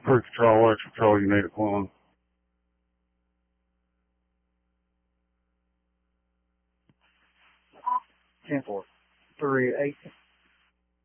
Crew Control, X Control, you need a Quillen. 10-4. 3-8.